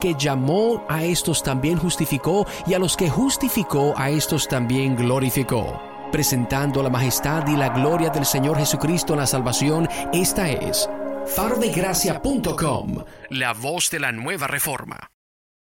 que llamó, a estos también justificó, y a los que justificó, a estos también glorificó. Presentando la majestad y la gloria del Señor Jesucristo en la salvación, esta es farodegracia.com, la voz de la nueva reforma.